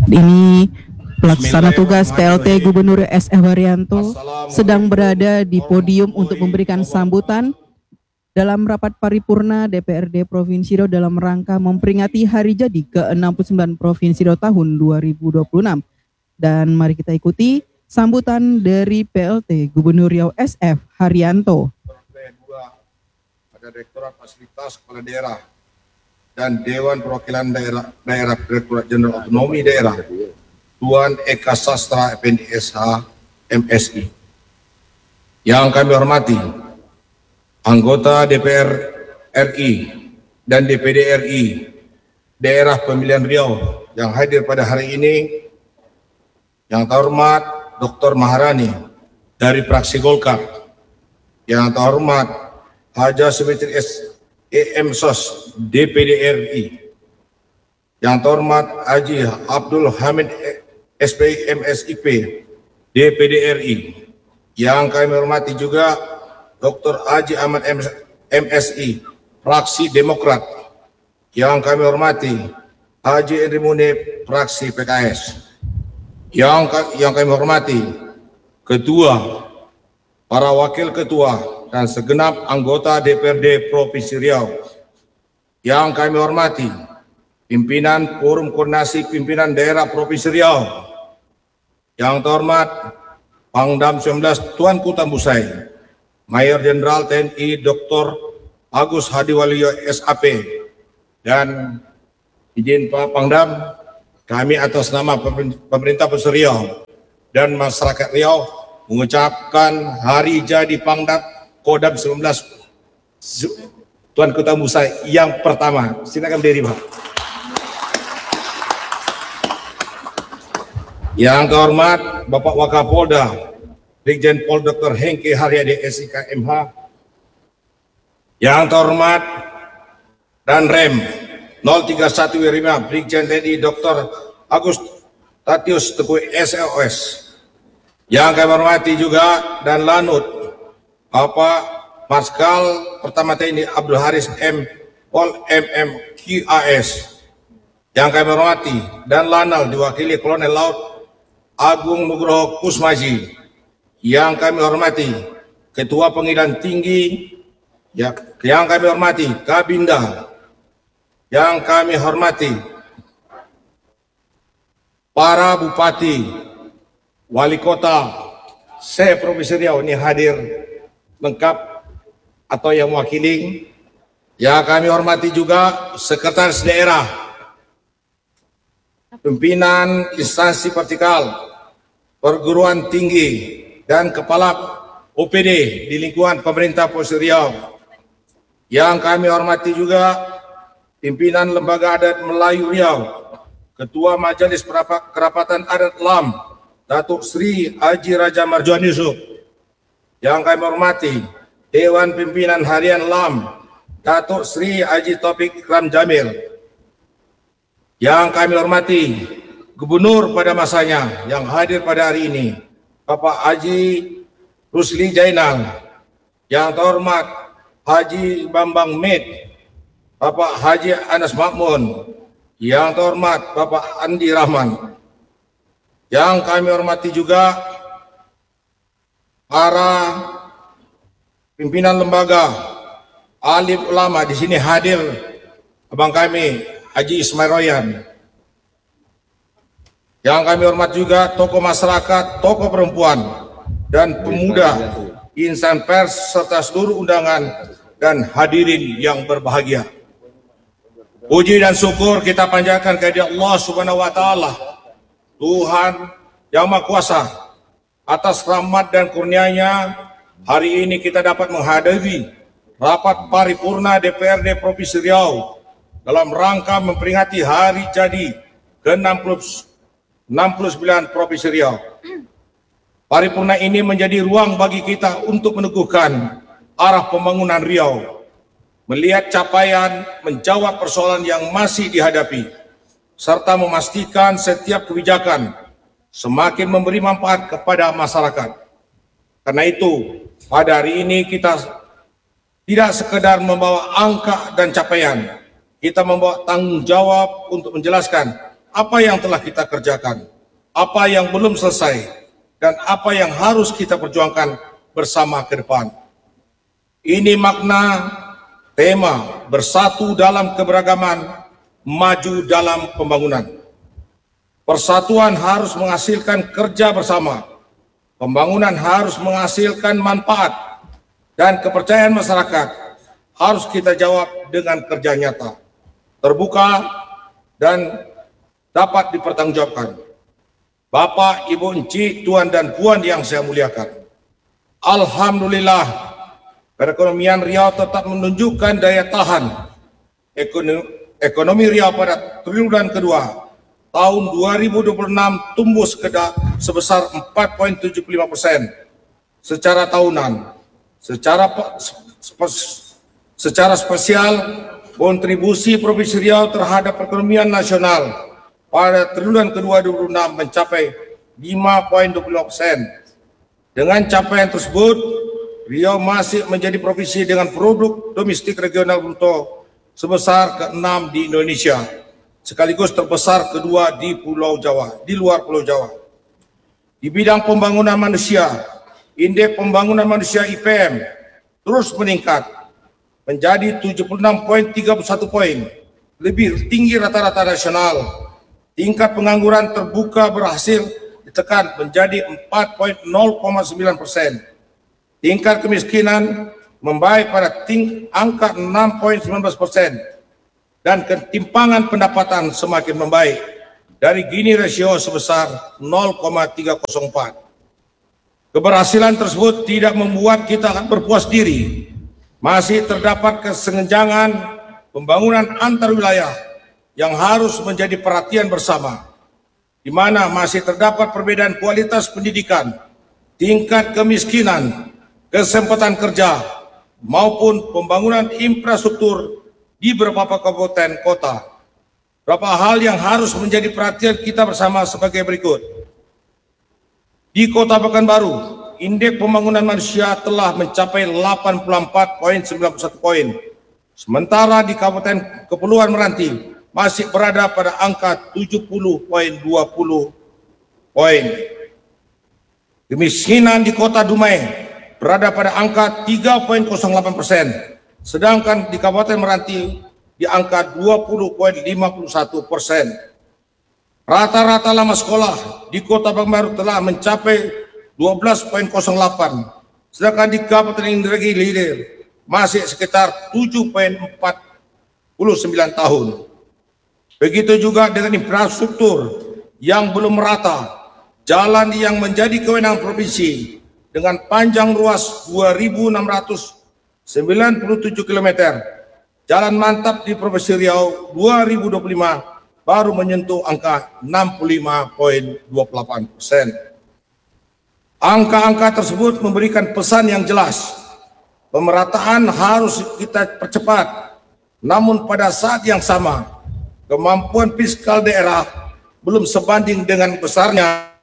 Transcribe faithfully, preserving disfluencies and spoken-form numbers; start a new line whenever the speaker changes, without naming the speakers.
Ini pelaksana tugas P L T Gubernur S F Haryanto sedang berada di podium untuk memberikan sambutan dalam rapat paripurna D P R D Provinsi Riau dalam rangka memperingati hari jadi ke enam puluh sembilan Provinsi Riau tahun dua ribu dua puluh enam. Dan mari kita ikuti sambutan dari P L T Gubernur Riau S F Haryanto.
Ada Direktorat Fasilitas Kepala Daerah dan Dewan Perwakilan Daerah Daerah Direktorat Jenderal Otonomi Daerah Tuan Eka Sastra F N D S H M S I. Yang kami hormati anggota D P R R I dan D P D R I Daerah Pemilihan Riau yang hadir pada hari ini. Yang terhormat Doktor Maharani dari fraksi Golkar. Yang terhormat Haja Sumitri S E M Sos D P D R I. Yang terhormat Haji Abdul Hamid S P M S I P D P D R I. Yang kami hormati juga Doktor Haji Ahmad M S I fraksi Demokrat. Yang kami hormati Haji Indri Munib fraksi P K S. Yang yang kami hormati Ketua, para Wakil Ketua dan segenap anggota D P R D Provinsi Riau. Yang kami hormati pimpinan Forum Koordinasi Pimpinan Daerah Provinsi Riau. Yang terhormat Pangdam sembilan belas Tuanku Tambusai, Mayor Jenderal T N I Doktor Agus Hadiwaluyo S A P. Dan izin Pak Pangdam, kami atas nama pemerintah Provinsi Riau dan masyarakat Riau mengucapkan hari jadi Pangdam Kodam sembilan belas Tuanku Tambusai yang pertama. Silakan berdiri, Pak. Yang terhormat Bapak Wakapolda Brigjen Pol Doktor Hengki Haryadi S I K M H. Yang terhormat dan Rem nol tiga satu lima Brigjen T N I Doktor Agus Tatius Teguh S O S. Yang kami hormati juga dan Lanut Bapak Marskal Pertama T N I Abdul Haris M Pol M M Q A S. Yang kami hormati dan Lanal diwakili Kolonel Laut Agung Nugroho Kusmaji. Yang kami hormati Ketua Pengadilan Tinggi, ya, yang kami hormati Kabinda. Yang kami hormati para bupati, wali kota se-Provinsi Riau ini hadir lengkap atau yang mewakili. Yang kami hormati juga sekretaris daerah, pimpinan instansi vertikal, perguruan tinggi, dan kepala O P D di lingkungan pemerintah Provinsi Riau. Yang kami hormati juga pimpinan Lembaga Adat Melayu Riau, Ketua Majelis Kerapatan Adat Lam, Datuk Sri Haji Raja Marjuan Yusuf. Yang kami hormati Dewan Pimpinan Harian Lam, Datuk Sri Haji Taufik Ikram Jamil. Yang kami hormati Gubernur pada masanya yang hadir pada hari ini, Bapak Haji Rusli Jainal. Yang terhormat Haji Bambang Med, Bapak Haji Anas Makmun. Yang terhormat Bapak Andi Rahman. Yang kami hormati juga para pimpinan lembaga, alim ulama. Di sini hadir abang kami Haji Ismail Royan. Yang kami hormat juga tokoh masyarakat, tokoh perempuan dan pemuda, insan pers serta seluruh undangan dan hadirin yang berbahagia. Puji dan syukur kita panjatkan kepada Allah Subhanahu wa taala, Tuhan yang Maha Kuasa, atas rahmat dan kurnia-Nya hari ini kita dapat menghadiri rapat paripurna D P R D Provinsi Riau dalam rangka memperingati hari jadi ke enam puluh sembilan Provinsi Riau. Paripurna ini menjadi ruang bagi kita untuk meneguhkan arah pembangunan Riau, melihat capaian, menjawab persoalan yang masih dihadapi, serta memastikan setiap kebijakan semakin memberi manfaat kepada masyarakat. Karena itu, pada hari ini kita tidak sekedar membawa angka dan capaian, kita membawa tanggung jawab untuk menjelaskan apa yang telah kita kerjakan, apa yang belum selesai, dan apa yang harus kita perjuangkan bersama ke depan. Ini makna tema bersatu dalam keberagaman, maju dalam pembangunan. Persatuan harus menghasilkan kerja bersama. Pembangunan harus menghasilkan manfaat, dan kepercayaan masyarakat harus kita jawab dengan kerja nyata, terbuka, dan dapat dipertanggungjawabkan. Bapak, Ibu, Encik, Tuan dan Puan yang saya muliakan, alhamdulillah, perekonomian Riau tetap menunjukkan daya tahan. Ekonomi, ekonomi Riau pada triwulan kedua tahun dua ribu dua puluh enam tumbuh sekedar sebesar empat koma tujuh lima persen secara tahunan. Secara spe, secara spesial, kontribusi Provinsi Riau terhadap perekonomian nasional pada triwulan kedua dua ribu dua puluh enam mencapai lima koma dua puluh lima persen. Dengan capaian tersebut, Riau masih menjadi provinsi dengan produk domestik regional bruto sebesar keenam di Indonesia, sekaligus terbesar kedua di Pulau Jawa, di luar Pulau Jawa. Di bidang pembangunan manusia, indeks pembangunan manusia I P M terus meningkat menjadi tujuh puluh enam koma tiga satu poin, lebih tinggi rata-rata nasional. Tingkat pengangguran terbuka berhasil ditekan menjadi empat koma nol sembilan persen. Tingkat kemiskinan membaik pada ting angka enam koma satu sembilan persen. Dan ketimpangan pendapatan semakin membaik dari Gini rasio sebesar nol koma tiga nol empat. Keberhasilan tersebut tidak membuat kita berpuas diri. Masih terdapat kesenjangan pembangunan antar wilayah yang harus menjadi perhatian bersama, di mana masih terdapat perbedaan kualitas pendidikan, tingkat kemiskinan, kesempatan kerja, maupun pembangunan infrastruktur di beberapa kabupaten kota. Beberapa hal yang harus menjadi perhatian kita bersama sebagai berikut. Di Kota Pekanbaru, indeks pembangunan manusia telah mencapai delapan puluh empat koma sembilan satu poin. Sementara di Kabupaten Kepulauan Meranti masih berada pada angka tujuh puluh koma dua puluh poin. Kemiskinan di Kota Dumai berada pada angka tiga koma nol delapan persen, sedangkan di Kabupaten Meranti di angka dua puluh koma lima satu persen. Rata-rata lama sekolah di Kota Pekanbaru telah mencapai dua belas koma nol delapan, sedangkan di Kabupaten Indragiri Hilir masih sekitar tujuh koma empat sembilan tahun. Begitu juga dengan infrastruktur yang belum merata, jalan yang menjadi kewenangan provinsi dengan panjang ruas dua ribu enam ratus sembilan puluh tujuh kilometer. Jalan mantap di Provinsi Riau dua ribu dua puluh lima baru menyentuh angka enam puluh lima koma dua delapan persen. Angka-angka tersebut memberikan pesan yang jelas. Pemerataan harus kita percepat, namun pada saat yang sama, kemampuan fiskal daerah belum sebanding dengan besarnya